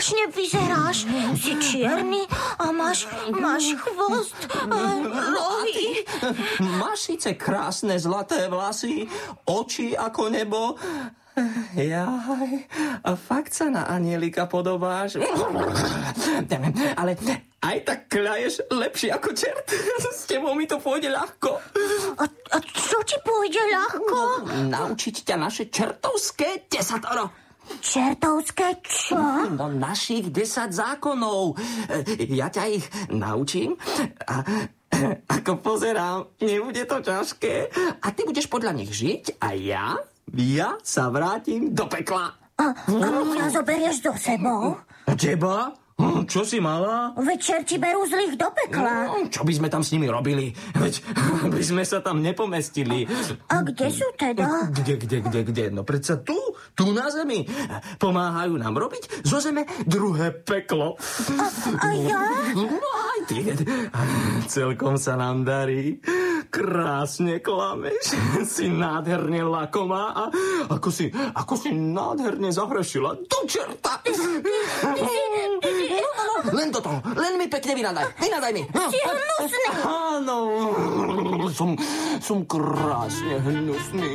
strašne vyzeráš. Si čierny a máš chvost a rohy. Máš síce krásne zlaté vlasy, oči ako nebo. Jaj, a fakt sa na anielika podobáš. Ale aj tak kľaješ lepšie ako čert. S tebou mi to pôjde ľahko. A čo ti pôjde ľahko? Naučiť ťa naše čertovské desatoro. Čertovské čo? No našich 10 zákonov. Ja ťa ich naučím a ako pozerám, nebude to ťažké. A ty budeš podľa nich žiť a ja sa vrátim do pekla. A mňa zoberieš so sebou? Teba? Čo si mala? Veď čerti berú zlých do pekla. Čo by sme tam s nimi robili? Veď by sme sa tam nepomestili. A kde sú teda? Kde? No predsa tu na zemi. Pomáhajú nám robiť zo zeme druhé peklo. A ja? No aj ty. Celkom sa nám darí. Krásne klameš. Si nádherne lakomá a ako si nádherne zahrešila do čerta. Len toto, len mi pekne vynadaj mi. Si hnusný. Áno, som krásne hnusný.